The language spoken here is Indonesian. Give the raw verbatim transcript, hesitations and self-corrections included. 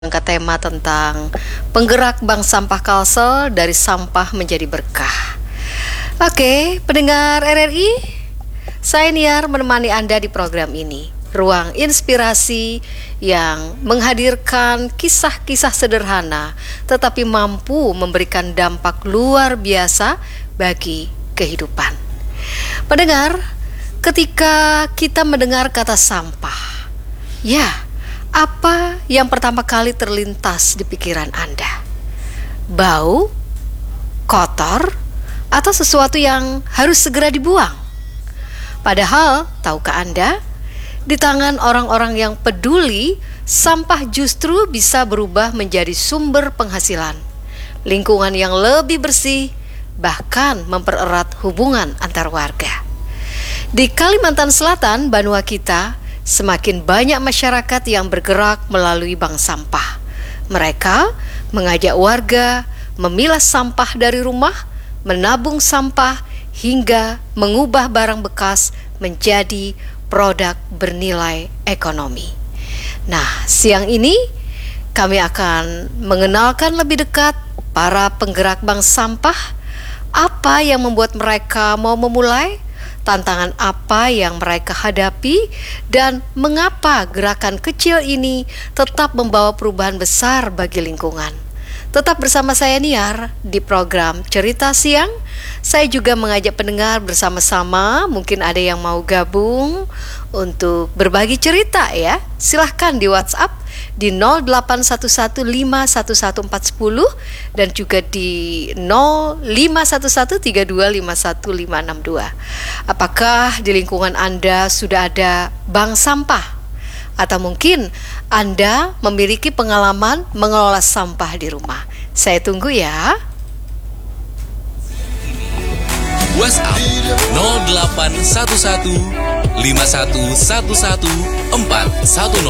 Angkat tema tentang penggerak bank sampah Kalsel dari sampah menjadi berkah. Oke, pendengar R R I, saya Niar menemani Anda di program ini. Ruang inspirasi yang menghadirkan kisah-kisah sederhana tetapi mampu memberikan dampak luar biasa bagi kehidupan. Pendengar, ketika kita mendengar kata sampah, ya, apa yang pertama kali terlintas di pikiran Anda? Bau, kotor, atau sesuatu yang harus segera dibuang? Padahal, tahukah Anda, di tangan orang-orang yang peduli, sampah justru bisa berubah menjadi sumber penghasilan, lingkungan yang lebih bersih, bahkan mempererat hubungan antar warga. Di Kalimantan Selatan, Banua kita, semakin banyak masyarakat yang bergerak melalui bank sampah. Mereka mengajak warga memilah sampah dari rumah, menabung sampah, hingga mengubah barang bekas menjadi produk bernilai ekonomi. Nah, siang ini kami akan mengenalkan lebih dekat para penggerak bank sampah, apa yang membuat mereka mau memulai, tantangan apa yang mereka hadapi, dan mengapa gerakan kecil ini tetap membawa perubahan besar bagi lingkungan. Tetap bersama saya Niar di program Cerita Siang. Saya juga mengajak pendengar bersama-sama, mungkin ada yang mau gabung untuk berbagi cerita ya. Silahkan di WhatsApp di nol delapan satu satu lima satu satu empat satu nol dan juga di nol lima satu satu tiga dua lima satu lima enam dua. Apakah di lingkungan Anda sudah ada bank sampah? Atau mungkin Anda memiliki pengalaman mengelola sampah di rumah? Saya tunggu ya. WhatsApp nol delapan satu satu lima satu satu satu empat satu nol.